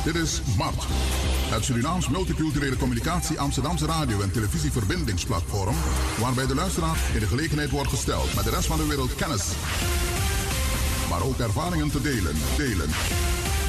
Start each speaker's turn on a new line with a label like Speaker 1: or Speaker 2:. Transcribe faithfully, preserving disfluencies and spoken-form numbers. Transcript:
Speaker 1: Dit is M A R T, het Surinaams Multiculturele Communicatie Amsterdamse radio- en televisieverbindingsplatform, waarbij de luisteraar in de gelegenheid wordt gesteld met de rest van de wereld kennis, maar ook ervaringen te delen. delen.